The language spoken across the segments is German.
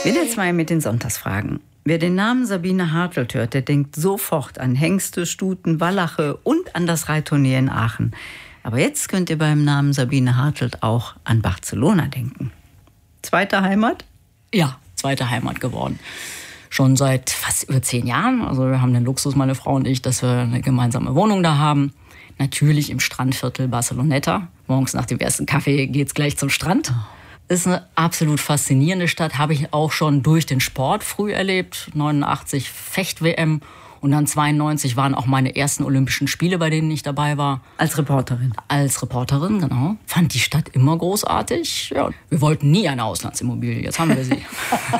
will jetzt mal mit den Sonntagsfragen. Wer den Namen Sabine Hartelt hört, der denkt sofort an Hengste, Stuten, Wallache und an das Reitturnier in Aachen. Aber jetzt könnt ihr beim Namen Sabine Hartelt auch an Barcelona denken. Zweite Heimat? Ja, zweite Heimat geworden. Schon seit fast über 10 Jahren. Also wir haben den Luxus, meine Frau und ich, dass wir eine gemeinsame Wohnung da haben. Natürlich im Strandviertel Barceloneta. Morgens nach dem ersten Kaffee geht's gleich zum Strand. Ist eine absolut faszinierende Stadt. Habe ich auch schon durch den Sport früh erlebt. 89 Fecht-WM. Und dann 92 waren auch meine ersten Olympischen Spiele, bei denen ich dabei war. Als Reporterin? Als Reporterin, genau. Fand die Stadt immer großartig. Ja, wir wollten nie eine Auslandsimmobilie, jetzt haben wir sie.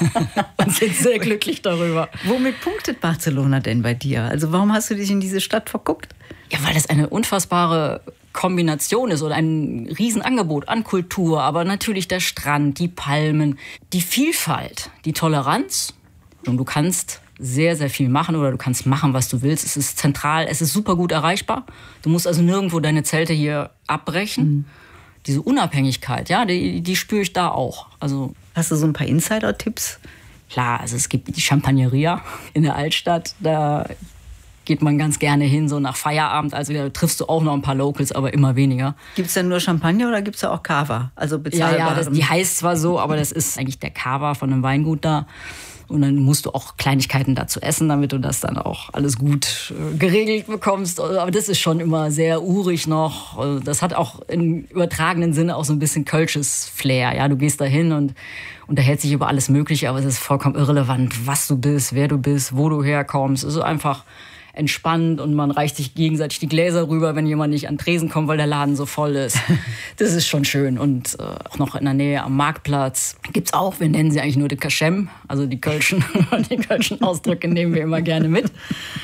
Und sind sehr glücklich darüber. Womit punktet Barcelona denn bei dir? Also warum hast du dich in diese Stadt verguckt? Ja, weil das eine unfassbare Kombination ist oder ein Riesenangebot an Kultur. Aber natürlich der Strand, die Palmen, die Vielfalt, die Toleranz. Und du kannst sehr, sehr viel machen oder du kannst machen, was du willst. Es ist zentral, es ist super gut erreichbar. Du musst also nirgendwo deine Zelte hier abbrechen. Mhm. Diese Unabhängigkeit, ja, die spüre ich da auch. Also, hast du so ein paar Insider-Tipps? Klar, also es gibt die Champagneria in der Altstadt. Da geht man ganz gerne hin, so nach Feierabend. Also da triffst du auch noch ein paar Locals, aber immer weniger. Gibt es denn nur Champagner oder gibt es da auch Cava? Also bezahlbar? Ja, die heißt zwar so, aber das ist eigentlich der Cava von einem Weingut da. Und dann musst du auch Kleinigkeiten dazu essen, damit du das dann auch alles gut geregelt bekommst. Aber das ist schon immer sehr urig noch. Das hat auch im übertragenen Sinne auch so ein bisschen kölsches Flair. Ja, du gehst da hin und unterhältst dich über alles Mögliche, aber es ist vollkommen irrelevant, was du bist, wer du bist, wo du herkommst. Es ist einfach entspannt und man reicht sich gegenseitig die Gläser rüber, wenn jemand nicht an den Tresen kommt, weil der Laden so voll ist. Das ist schon schön. Und auch noch in der Nähe am Marktplatz gibt's auch, wir nennen sie eigentlich nur die Kaschem, also die kölschen Ausdrücke nehmen wir immer gerne mit.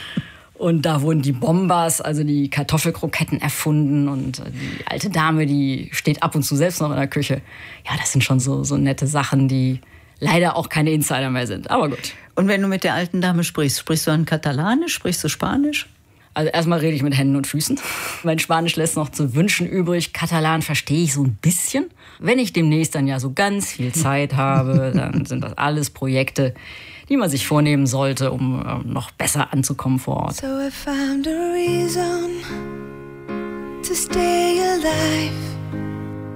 Und da wurden die Bombas, also die Kartoffelkroketten erfunden und die alte Dame, die steht ab und zu selbst noch in der Küche. Ja, das sind schon so nette Sachen, die leider auch keine Insider mehr sind, aber gut. Und wenn du mit der alten Dame sprichst du dann Katalanisch, sprichst du Spanisch? Also erstmal rede ich mit Händen und Füßen. Mein Spanisch lässt noch zu wünschen übrig. Katalan verstehe ich so ein bisschen. Wenn ich demnächst dann ja so ganz viel Zeit habe, dann sind das alles Projekte, die man sich vornehmen sollte, um noch besser anzukommen vor Ort. So I found a reason to stay alive.